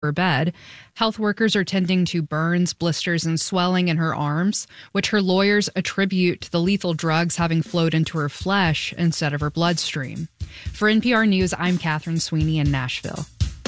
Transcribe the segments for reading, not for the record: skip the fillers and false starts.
her bed. Health workers are tending to burns, blisters, and swelling in her arms, which her lawyers attribute to the lethal drugs having flowed into her flesh instead of her bloodstream. For NPR News, I'm Catherine Sweeney in Nashville.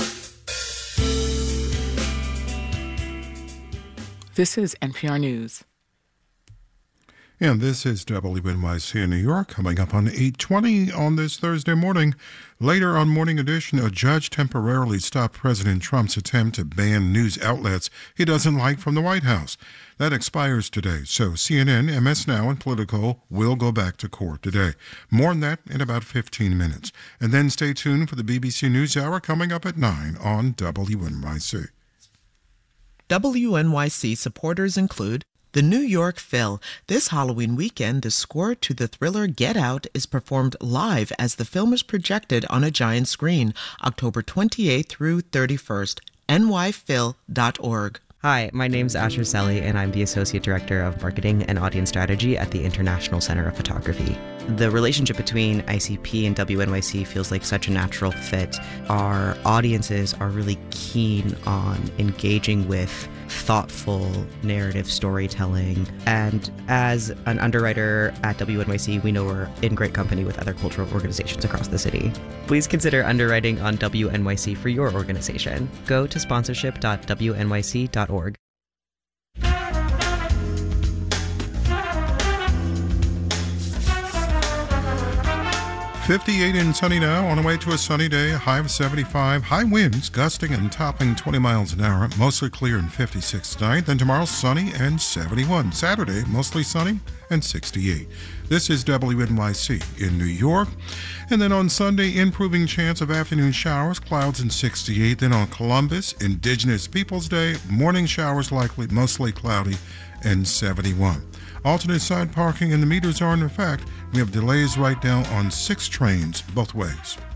This is NPR News. And this is WNYC in New York, coming up on 8:20 on this Thursday morning. Later on Morning Edition, a judge temporarily stopped President Trump's attempt to ban news outlets he doesn't like from the White House. That expires today, so CNN, MS Now, and Politico will go back to court today. More on that in about 15 minutes. And then stay tuned for the BBC NewsHour coming up at 9 on WNYC. WNYC supporters include the New York Phil. This Halloween weekend, the score to the thriller Get Out is performed live as the film is projected on a giant screen, October 28th through 31st. nyphil.org. Hi, my name's Asher Selly, and I'm the Associate Director of Marketing and Audience Strategy at the International Center of Photography. The relationship between ICP and WNYC feels like such a natural fit. Our audiences are really keen on engaging with thoughtful narrative storytelling. And as an underwriter at WNYC, we know we're in great company with other cultural organizations across the city. Please consider underwriting on WNYC for your organization. Go to sponsorship.wnyc.org. 58 and sunny now, on the way to a sunny day, a high of 75. High winds gusting and topping 20 miles an hour, mostly clear and 56 tonight. Then tomorrow, sunny and 71. Saturday, mostly sunny and 68. This is WNYC in New York. And then on Sunday, improving chance of afternoon showers, clouds and 68. Then on Columbus, Indigenous Peoples Day, morning showers likely, mostly cloudy and 71. Alternate side parking and the meters are in effect. We have delays right now on 6 trains both ways.